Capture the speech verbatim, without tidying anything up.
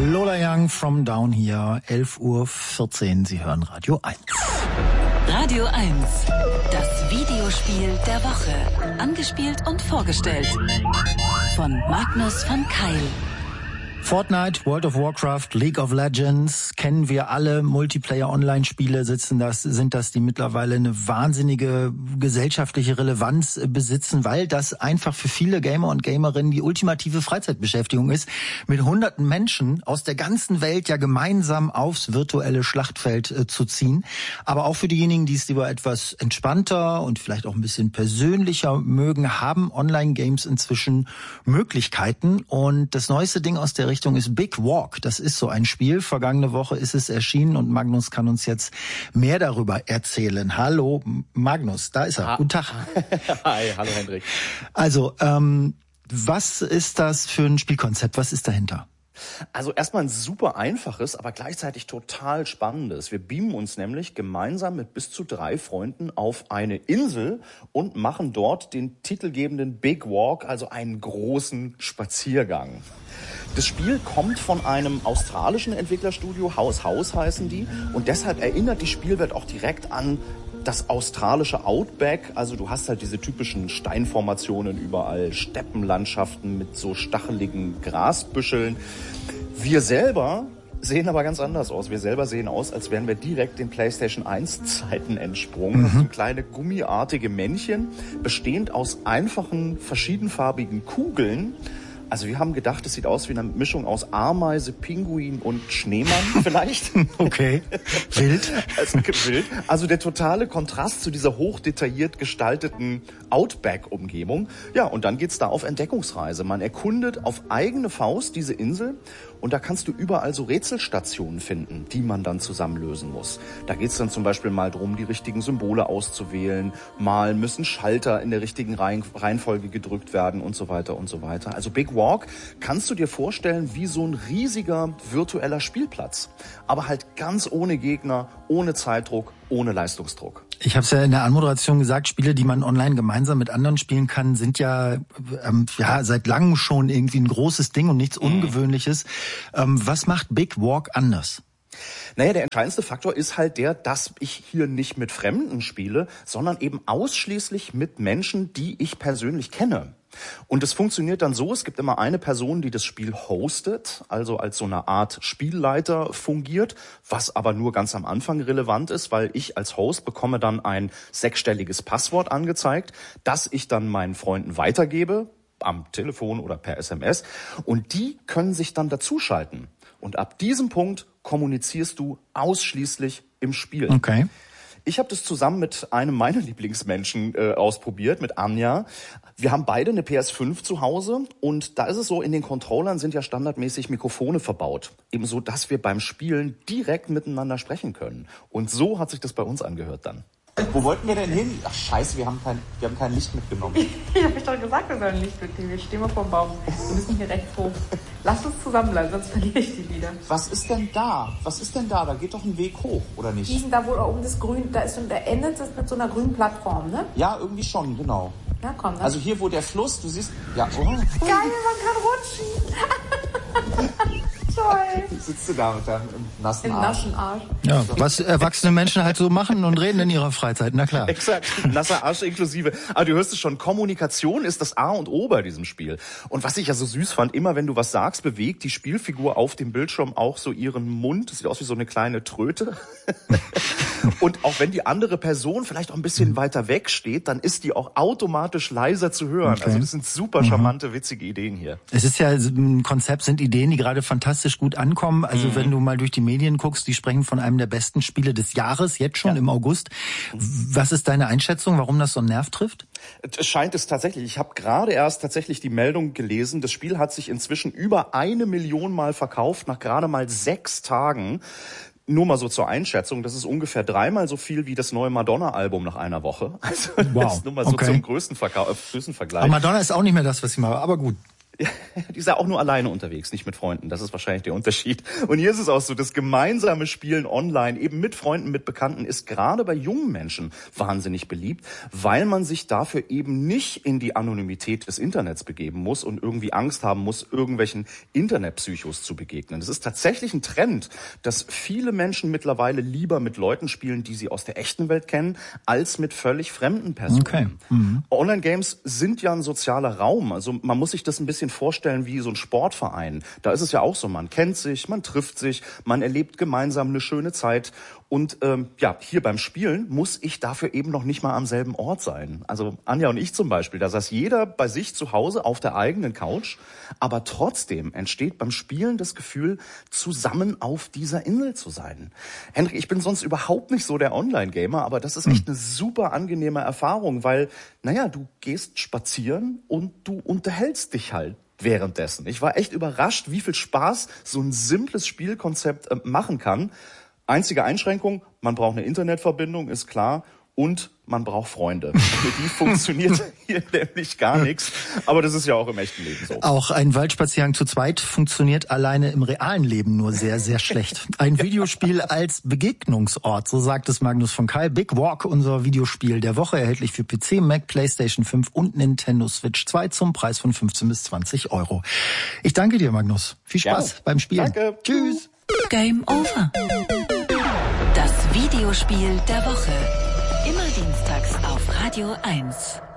Lola Young from Down Here, elf Uhr vierzehn. Sie hören Radio eins. Radio eins, das Videospiel der Woche. Angespielt und vorgestellt von Magnus von Keil. Fortnite, World of Warcraft, League of Legends, kennen wir alle. Multiplayer-Online-Spiele sitzen das, sind das, die mittlerweile eine wahnsinnige gesellschaftliche Relevanz besitzen, weil das einfach für viele Gamer und Gamerinnen die ultimative Freizeitbeschäftigung ist, mit hunderten Menschen aus der ganzen Welt ja gemeinsam aufs virtuelle Schlachtfeld äh, zu ziehen. Aber auch für diejenigen, die es lieber etwas entspannter und vielleicht auch ein bisschen persönlicher mögen, haben Online-Games inzwischen Möglichkeiten. Und das neueste Ding aus der Richtung ist Big Walk. Das ist so ein Spiel. Vergangene Woche ist es erschienen und Magnus kann uns jetzt mehr darüber erzählen. Hallo Magnus, da ist er. Ha. Guten Tag. Hi, hallo Hendrik. Also, ähm, was ist das für ein Spielkonzept? Was ist dahinter? Also erstmal ein super einfaches, aber gleichzeitig total spannendes. Wir beamen uns nämlich gemeinsam mit bis zu drei Freunden auf eine Insel und machen dort den titelgebenden Big Walk, also einen großen Spaziergang. Das Spiel kommt von einem australischen Entwicklerstudio, House House heißen die, und deshalb erinnert die Spielwelt auch direkt an das australische Outback. Also du hast halt diese typischen Steinformationen überall, Steppenlandschaften mit so stacheligen Grasbüscheln. Wir selber sehen aber ganz anders aus. Wir selber sehen aus, als wären wir direkt den PlayStation eins Zeiten entsprungen. Mhm. Das sind kleine gummiartige Männchen, bestehend aus einfachen, verschiedenfarbigen Kugeln. Also wir haben gedacht, es sieht aus wie eine Mischung aus Ameise, Pinguin und Schneemann vielleicht. Okay, wild. Also, wild. Also der totale Kontrast zu dieser hochdetailliert gestalteten Outback-Umgebung. Ja, und dann geht's da auf Entdeckungsreise. Man erkundet auf eigene Faust diese Insel und da kannst du überall so Rätselstationen finden, die man dann zusammenlösen muss. Da geht's dann zum Beispiel mal drum, die richtigen Symbole auszuwählen. Mal müssen Schalter in der richtigen Reihenfolge gedrückt werden und so weiter und so weiter. Also Big Walk kannst du dir vorstellen wie so ein riesiger virtueller Spielplatz. Aber halt ganz ohne Gegner, ohne Zeitdruck, ohne Leistungsdruck. Ich habe es ja in der Anmoderation gesagt, Spiele, die man online gemeinsam mit anderen spielen kann, sind ja, ähm, ja seit langem schon irgendwie ein großes Ding und nichts Ungewöhnliches. Ähm, was macht Big Walk anders? Naja, der entscheidendste Faktor ist halt der, dass ich hier nicht mit Fremden spiele, sondern eben ausschließlich mit Menschen, die ich persönlich kenne. Und es funktioniert dann so, es gibt immer eine Person, die das Spiel hostet, also als so eine Art Spielleiter fungiert, was aber nur ganz am Anfang relevant ist, weil ich als Host bekomme dann ein sechsstelliges Passwort angezeigt, das ich dann meinen Freunden weitergebe, am Telefon oder per S M S, und die können sich dann dazuschalten. Und ab diesem Punkt kommunizierst du ausschließlich im Spiel. Okay. Ich habe das zusammen mit einem meiner Lieblingsmenschen äh, ausprobiert, mit Anja. Wir haben beide eine P S fünf zu Hause und da ist es so, in den Controllern sind ja standardmäßig Mikrofone verbaut. Ebenso, dass wir beim Spielen direkt miteinander sprechen können. Und so hat sich das bei uns angehört dann. Wo wollten wir denn hin? Ach scheiße, wir haben kein, wir haben kein Licht mitgenommen. Ich hab euch doch gesagt, wir sollen Licht mitnehmen. Wir stehen mal vor dem Baum. Wir müssen hier rechts hoch. Lasst uns zusammenbleiben, sonst verliere ich die wieder. Was ist denn da? Was ist denn da? Da geht doch ein Weg hoch, oder nicht? Die sind da wohl oben das Grün, da ist und da endet das mit so einer grünen Plattform, ne? Ja, irgendwie schon, genau. Ja, komm. Also hier, wo der Fluss, du siehst, ja, oh. Geil, man kann rutschen. Toll. Sitzt du da mit deinem nassen Im Arsch? nassen Arsch. Ja, was erwachsene Menschen halt so machen und reden in ihrer Freizeit, na klar. Exakt, nasser Arsch inklusive. Aber du hörst es schon, Kommunikation ist das A und O bei diesem Spiel. Und was ich ja so süß fand, immer wenn du was sagst, bewegt die Spielfigur auf dem Bildschirm auch so ihren Mund. Das sieht aus wie so eine kleine Tröte. Und auch wenn die andere Person vielleicht auch ein bisschen weiter weg steht, dann ist die auch automatisch leiser zu hören. Okay. Also das sind super charmante, witzige Ideen hier. Es ist ja ein Konzept, sind Ideen, die gerade fantastisch gut ankommen. Also mhm. wenn du mal durch die Medien guckst, die sprechen von einem der besten Spiele des Jahres, jetzt schon ja. im August. Was ist deine Einschätzung, warum das so einen Nerv trifft? Es scheint es tatsächlich. Ich habe gerade erst tatsächlich die Meldung gelesen. Das Spiel hat sich inzwischen über eine Million Mal verkauft, nach gerade mal sechs Tagen. Nur mal so zur Einschätzung, das ist ungefähr dreimal so viel wie das neue Madonna-Album nach einer Woche. Also wow. das ist nur mal so okay. zum größten, Verka- größten Vergleich. Aber Madonna ist auch nicht mehr das, was sie mal war, aber gut. Die ist ja auch nur alleine unterwegs, nicht mit Freunden. Das ist wahrscheinlich der Unterschied. Und hier ist es auch so, das gemeinsame Spielen online, eben mit Freunden, mit Bekannten, ist gerade bei jungen Menschen wahnsinnig beliebt, weil man sich dafür eben nicht in die Anonymität des Internets begeben muss und irgendwie Angst haben muss, irgendwelchen Internetpsychos zu begegnen. Es ist tatsächlich ein Trend, dass viele Menschen mittlerweile lieber mit Leuten spielen, die sie aus der echten Welt kennen, als mit völlig fremden Personen. Okay. Mhm. Online-Games sind ja ein sozialer Raum. Also man muss sich das ein bisschen vorstellen wie so ein Sportverein. Da ist es ja auch so, man kennt sich, man trifft sich, man erlebt gemeinsam eine schöne Zeit. Und ähm, ja, hier beim Spielen muss ich dafür eben noch nicht mal am selben Ort sein. Also Anja und ich zum Beispiel, da saß jeder bei sich zu Hause auf der eigenen Couch. Aber trotzdem entsteht beim Spielen das Gefühl, zusammen auf dieser Insel zu sein. Henrik, ich bin sonst überhaupt nicht so der Online-Gamer, aber das ist echt eine super angenehme Erfahrung, weil, naja, du gehst spazieren und du unterhältst dich halt währenddessen. Ich war echt überrascht, wie viel Spaß so ein simples Spielkonzept äh, machen kann. Einzige Einschränkung, man braucht eine Internetverbindung, ist klar, und man braucht Freunde. Für die funktioniert hier nämlich gar nichts, aber das ist ja auch im echten Leben so. Auch ein Waldspaziergang zu zweit funktioniert alleine im realen Leben nur sehr, sehr schlecht. Ein Videospiel als Begegnungsort, so sagt es Magnus von Keil. Big Walk, unser Videospiel der Woche, erhältlich für P C, Mac, PlayStation fünf und Nintendo Switch zwei zum Preis von fünfzehn bis zwanzig Euro. Ich danke dir, Magnus. Viel Spaß ja. beim Spielen. Danke. Tschüss. Game over. Das Videospiel der Woche. Immer dienstags auf Radio eins.